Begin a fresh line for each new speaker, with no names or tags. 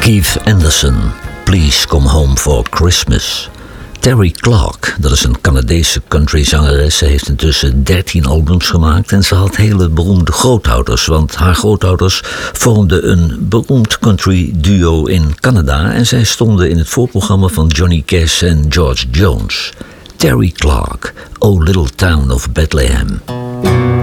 Keith Anderson, Please Come Home for Christmas. Terri Clark, dat is een Canadese countryzangeres. Ze heeft intussen 13 albums gemaakt en ze had hele beroemde grootouders, want haar grootouders vormden een beroemd country duo in Canada en zij stonden in het voorprogramma van Johnny Cash en George Jones. Terri Clark, O Little Town of Bethlehem.